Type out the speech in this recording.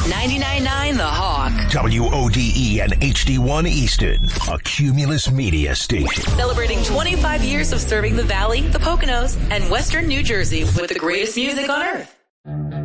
99.9 The Hawk. WODE and HD1 Easton, a Cumulus Media station. Celebrating 25 years of serving the Valley, the Poconos, and Western New Jersey with the greatest music on earth.